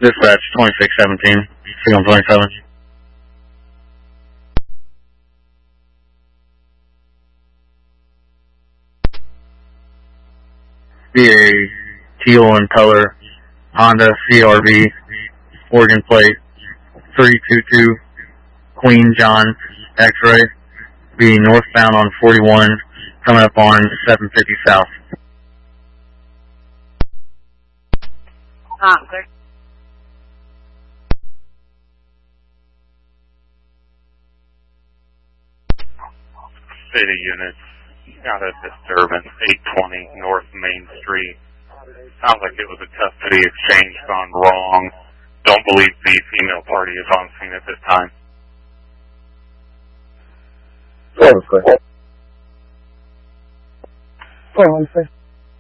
Dispatch 2617, signal 27. Be a teal in color Honda CRV, Oregon plate 322 Queen John X-ray. Be northbound on 41, coming up on 750 south. Clear. City units, got a disturbance, 820 North Main Street. Sounds like it was a custody exchange gone wrong. Don't believe the female party is on scene at this time. Clear. 416.